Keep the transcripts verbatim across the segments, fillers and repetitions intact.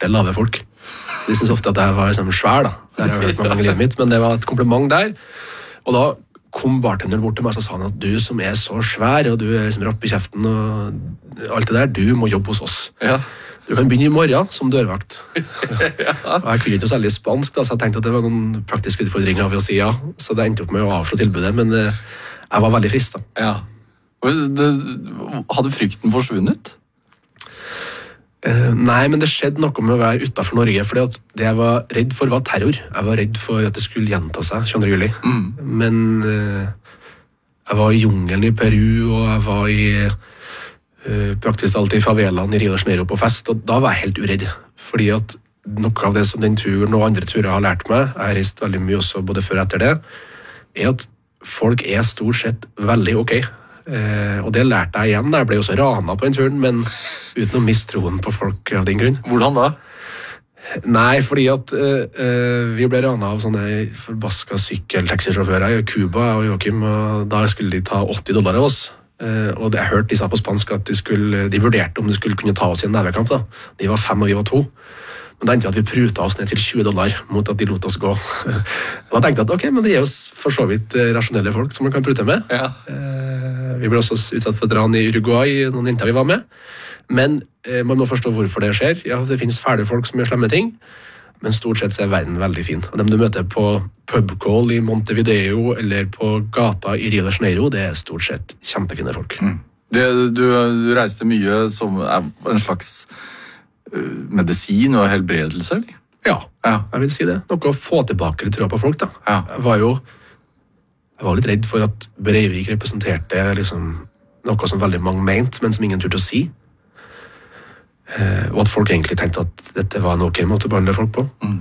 smarte, lave folk. Så de synes ofte at jeg var liksom svær, da. Det har jeg hørt mange ganger i livet mitt, men det var et kompliment der. Og da kom bartenderen bort til meg, så sa han at du som er så svær, og du er liksom rapp i kjeften, og alt det der, du må jobbe hos oss. Ja. Du kan begynne i morgen som dørvakt. Ja. Og jeg kunne ikke særlig spansk, da, så jeg tenkte at det var noen praktiske utfordringer ved å si ja. Så det endte opp med å avslå tilbudet, men eh, jeg var veldig frist, da. Ja. Det, hadde frykten forsvunnet? Uh, nei, men det skjedde noe med å være utenfor Norge, fordi at det jeg var redd for var terror. Jeg var redd for at det skulle gjenta seg tjueandre juli. Mm. Men uh, jeg var i jungelen i Peru, og jeg var i uh, praktisk alt i favelaen i Rio de Janeiro på fest, og da var jeg helt uredd. Fordi at noe av det som den turen og andre turer har lært meg, jeg har reist veldig mye også både før og etter det, er at folk er stort sett veldig ok. Eh, og det lærte jeg igjen. Jeg ble også rana på en turen, men uten å miste troen på folk av den grunn. Hvordan da? Nei, fordi at eh, vi ble rana av sånne forbaska sykkeltaxisjåfører i Cuba og Joachim, og da skulle de ta åtti dollar av oss. Eh, og det, jeg hørte de sa på spansk at de, skulle, de vurderte om de skulle kunne ta oss i en nevekamp. Da. De var fem og vi var to. Men da endte vi at vi pruta oss ned til tjue dollar mot at de lot oss gå. Og da tenkte jeg at ok, men det er jo for så vidt rasjonelle folk som man kan prute med. Ja. Eh, vi ble også utsatt for et ran i Uruguay, noen jenter vi var med. Men eh, man må forstå hvorfor det skjer. Ja, det finnes fæle folk som gjør slemme ting, men stort sett så er verden veldig fin. Og dem du møter på pubcall i Montevideo eller på gata i Rio de Janeiro, det er stort sett kjempefine folk. Mm. Det, du, du reiste mye som en slags medisin og helbredelse, eller? Ja, ja, jeg vil si det. Noe å få tilbake litt tro på folk, da. Ja. Jeg var jo jeg var litt redd for at Breivik representerte liksom, noe som veldig mange mente, men som ingen turte å si. Eh, og at folk egentlig tenkte at dette var en ok måte å behandle folk på. Mm.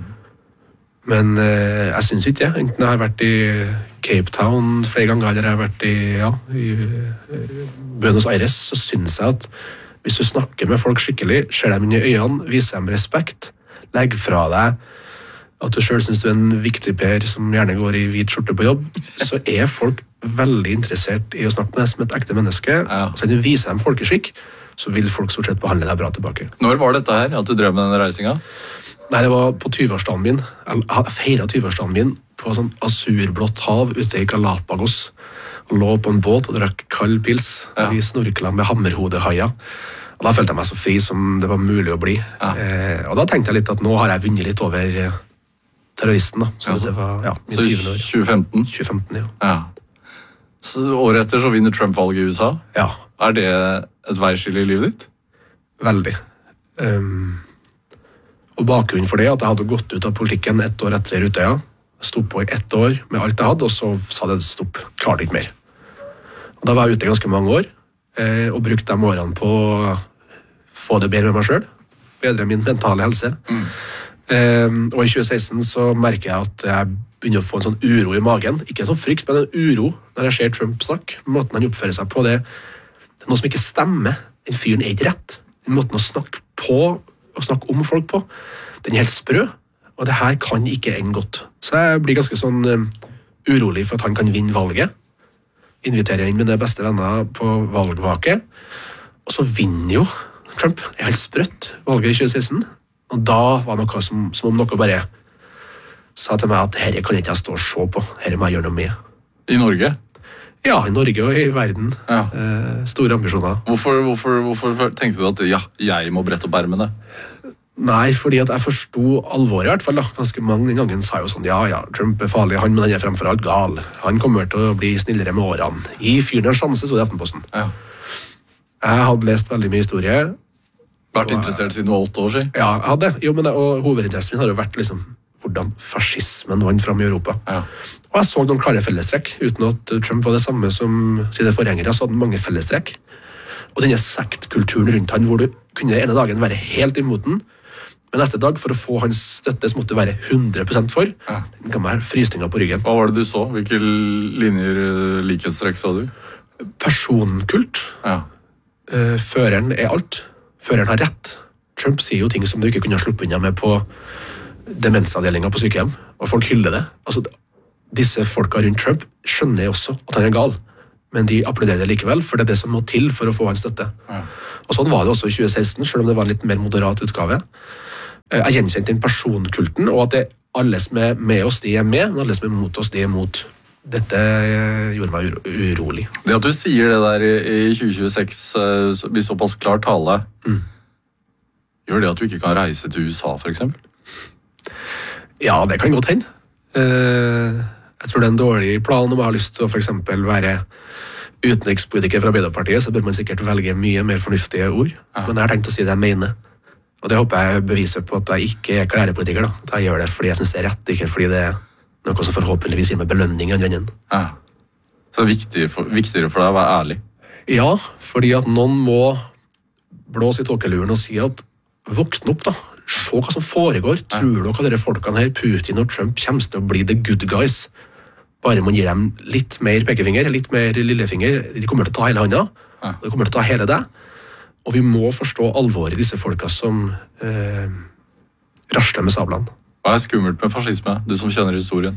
Men eh, jeg synes ikke det. Enten jeg har vært i Cape Town flere ganger, eller jeg har vært i, ja, i uh, Buenos Aires, så synes jeg at hvis du snakker med folk skikkelig, ser dem inn i øynene, viser dem respekt, legg fra deg at du selv synes du er en viktig per som gjerne går i hvit skjorte på jobb, så er folk veldig interessert i å snakke med deg som et ekte menneske. Ja. Og så når du viser dem folkeskikk, så vil folk stort sett behandle deg bra tilbake. Når var dette her, at du drev med denne reisinga? Nei, det var på tjueårsdagen min. Jeg feiret tjueårsdagen min på sånn asurblått hav ute i Galapagos. Og lå på en båt og drakk kald pils. Ja. Vi snorkla med hammerhodehaier. Og da følte jeg meg så fri som det var mulig å bli. Ja. Eh, og da tenkte jeg litt at nå har jeg vunnet litt over eh, terroristen. Da. Så, ja, så det var ja, så tjue femten? tjue femten, ja. ja. Så året etter så vinner Trump valget i U S A? Ja. Er det et veiskille i livet ditt? Veldig. Um, og bakgrunnen for det er at jeg hadde gått ut av politikken ett år etter Utøya. Sto på i ett år med alt jeg hadde, og så sa det stopp. Klarte ikke mer. Og da var jeg ute ganske mange år, eh, og brukte de årene på å få det bedre med meg selv, bedre min mentale helse. Mm. Eh, og i tjue seksten så merker jeg at jeg begynner å få en sånn uro i magen. Ikke en sånn frykt, men en uro når jeg ser Trump snakke. Måten han oppfører seg på, det, det er noe som ikke stemmer. Den fyren er ikke rett. Den måten å snakke på, og snakke om folk på, den er helt sprø. Og det her kan ikke ende godt. Så jeg blir ganske sånn um, urolig for at han kan vinne valget. Inviterer inn mine beste venner på valgvake. Og så vinner jo Trump. Det er helt sprøtt, valget i tjue seksten. Og da var det noe som, som om noe bare sa til meg at dette kan ikke jeg stå og se på. Dette må jeg gjøre noe med. I Norge? Ja, i Norge og i verden. Ja. Eh, store ambisjoner. Hvorfor, hvorfor, hvorfor tenkte du at ja, jeg må brette opp ermene? Nei, fordi at jeg forstod alvoret i hvert fall. Da. Ganske mange den gangen sa jo sånn, ja, ja, Trump er farlig, han, men han er fremfor alt gal. Han kommer til å bli snillere med årene. I fyren en sjanse, så det i Aftenposten. Ja. Jeg hadde lest veldig mye historie. Vært interessert siden du var åtte år siden? Ja, jeg hadde. Jo, men og hovedinteressen min har jo vært liksom, hvordan fascismen vant frem i Europa. Ja. Og jeg så noen klare fellestrekk, uten at Trump var det samme som sine forgjengere, så hadde han mange fellestrekk. Og denne sektkulturen rundt han, hvor du kunne ene dagen være helt imot den, men neste dag, for å få hans støtte, så måtte du være hundre prosent for. Ja. Den ga meg frysninger på ryggen. Hva var det du så? Hvilke linjer, likhetstrekk så du? Personkult. Ja. Uh, føreren er alt. Føreren har rett. Trump sier jo ting som du ikke kunne sluppe unna med på demensavdelingen på sykehjem, og folk hyller det. Altså, disse folka rundt Trump skjønner også at han er gal, men de applauderer det likevel, for det er det som må til for å få hans støtte. Ja. Og sånn var det også i tjue seksten, selv om det var en litt mer moderat utgave. Jeg gjenkjente den personkulten, og at det, alle som er med oss, de er med, men alle som er mot oss, de er mot. Dette gjorde meg uro, urolig. Det at du sier det der i, i tjue tjueseks i såpass klar tale, mm. gjør det at du ikke kan reise til U S A, for eksempel? Ja, det kan godt hende. Uh, jeg tror det er en dårlig plan om jeg har lyst til å for eksempel være utenrikspolitiker fra Arbeiderpartiet, så bør man sikkert velge mye mer fornuftige ord. Ja. Men jeg har tenkt å si det jeg mener. Og det håper jeg beviser på at jeg ikke er karrierepolitiker. Da. At jeg gjør det fordi jeg synes det er rett, ikke fordi det er noe som forhåpentligvis gir meg belønning i andre enden. Ja. Så det er viktigere for, viktigere for deg å være ærlig? Ja, fordi at noen må blåse i tåkeluren og si at våkne opp da, se hva som foregår. Ja. Tror du at dere folkene her, Putin og Trump, kommer til å bli the good guys? Bare man gir dem litt mer pekefinger, litt mer lillefinger. De kommer til å ta hele handa, ja. De kommer til å ta hele deg. Og vi må forstå alvoret i disse folka som eh, rasler med sablene. Hva er skummelt med fascisme, du som kjenner historien?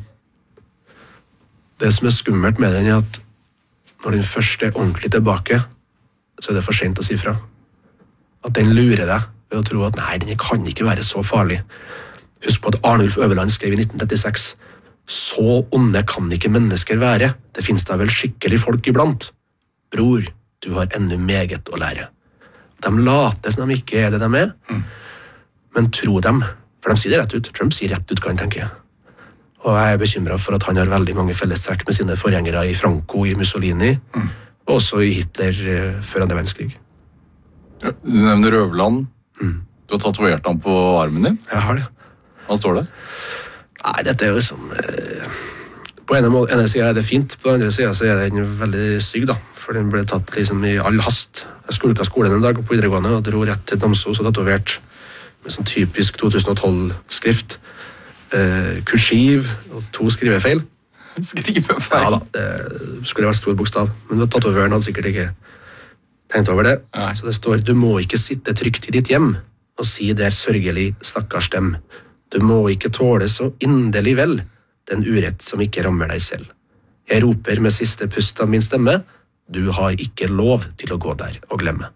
Det som er skummelt med den er at når den først er ordentlig tilbake, så er det for sent å si fra. At den lurer deg ved å tro at nei, den kan ikke være så farlig. Husk på at Arnulf Øverland skrev i nitten trettiseks, så onde kan ikke mennesker være. Det finnes da vel skikkelig folk iblant. Bror, du har ennå meget å lære. De later som de ikke er det de er, mm. men tro dem, for de sier det rett ut. Trump sier rett ut hva han tenker. Og jeg er bekymret for at han har veldig mange fellestrekk med sine forgjengere i Franco, i Mussolini, mm. og også i Hitler uh, før andre verdenskrig. Ja, du nevner Øverland. Mm. Du har tatovert ham på armen din? Jeg har det. Hva står det? Nei, dette er jo liksom... Uh, på ene, ene siden er det fint, på den andre siden så er den veldig stygg, da. For den ble tatt liksom i all hast. Jeg skulka skolen en dag på videregående og dro rett til Namsos og tatovert med sånn typisk to tusen og tolv-skrift. Eh, kursiv og to skrivefeil. Skrivefeil? Ja da, det skulle vært stor bokstav. Men tatovøren hadde sikkert ikke tenkt over det. Nei. Så det står, du må ikke sitte trygt i ditt hjem og si det er sørgelig stakkars dem. Du må ikke tåle så inderlig vel den urett som ikke rammer deg selv. Jeg roper med siste pust av min stemme, du har ikke lov til å gå der og glemme.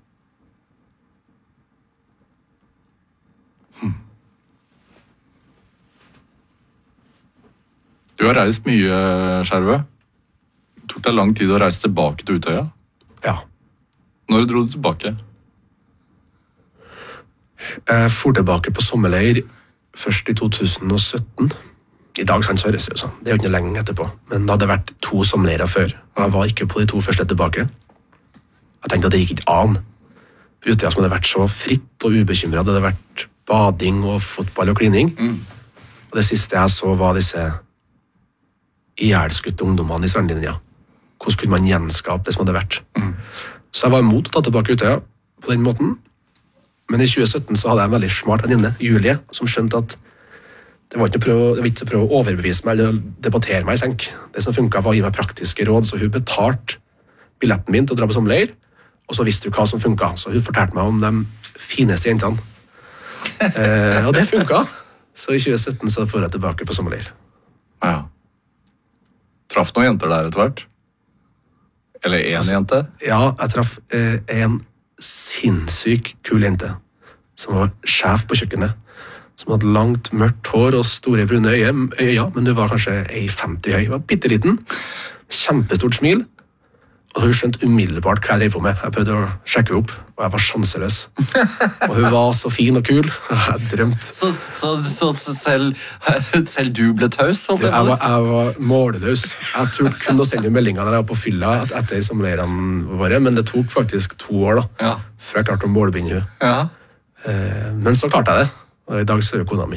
Hmm. Du har reist mye, Skjervø. Tok deg lang tid å reise tilbake til Utøya? Ja. Når dro du tilbake? Jeg for tilbake på sommerleir først i to tusen og sytten. I dag så er det sånn, det er jo ikke lenge etterpå, men det hadde vært to sommerleirer før, og jeg var ikke på de to første tilbake. Jeg tenkte at det gikk ikke an. Utøya som hadde vært så fritt og ubekymret, det hadde vært bading og fotball og klining. Mm. Og det siste jeg så var disse ihjelskutte ungdommene i strandlinja. Hvordan kunne man gjenskape det som hadde vært? Mm. Så jeg var imot å ta tilbake Utøya på den måten, men i tjue sytten så hadde jeg en veldig smart venninne, Julie, som skjønte at det var ikke noe vits å prøve å overbevise meg eller debattere meg i senk. Det som funket var å gi meg praktiske råd, så hun betalte billetten min til å dra på sommerleir, og så visste hun hva som funket. Så hun fortalte meg om de fineste jentene. eh, og det funket. Så i tjue sytten så får jeg tilbake på sommerleir. Ja. Traff noen jenter der etter hvert? Eller en altså, jente? Ja, jeg traff eh, en sinnssyk kul jente, som var sjef på kjøkkenet. Som hadde langt, mørkt hår og store brune øye, øya, men hun var kanskje en femti høy. Hun var bitteliten, kjempestort smil, og hun skjønte umiddelbart hva jeg drev på med. Jeg prøvde å sjekke opp, og jeg var sjanseløs. Og hun var så fin og kul, og jeg drømte. Så, så, så, så selv, selv du ble taus? Jeg var, jeg var måleløs. Jeg tror kun å sende meldinger når jeg var på fylla etter sommerleirene våre, men det tok faktisk to år da, ja. Før jeg klarte å målbinde henne. Ja. Men så klarte jeg det. Og i dag så er jo kona mi.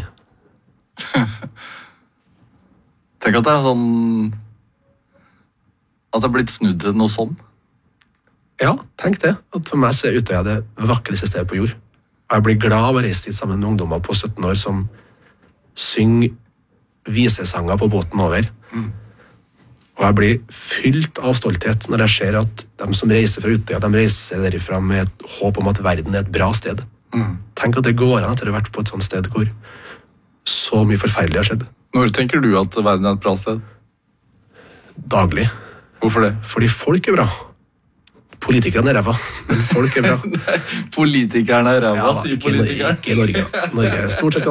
Tenk at det er sånn... At det er blitt snudd til noe sånn. Ja, tenk det. At for meg så er Utøya det vakreste stedet på jord. Jeg blir glad av å reise dit sammen med ungdommer på sytten år som synger visesanger på båten over. Mm. Og jeg blir fylt av stolthet når jeg ser at de som reiser fra Utøya, de reiser derifra med et håp om at verden er et bra sted. Mm. Tenk at det går an etter å ha vært på et sånt sted hvor så mye forferdelig har skjedd. Når tenker du at verden er et bra sted? Daglig. Hvorfor det? Fordi folk er bra. Politikerne er ræva, men folk er bra. Politikerne er ræva, ja, sier politikeren. Ikke i Norge. Norge er stort sett